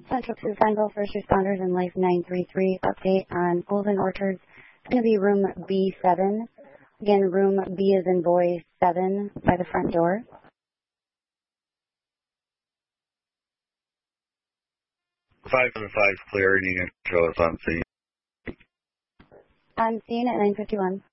Central to Fenville First Responders and Life 933 update on Golden Orchards. It's going to be room B7. Again, room B as in boy 7 by the front door. Five clear, needing control is on scene. On scene at 9:51.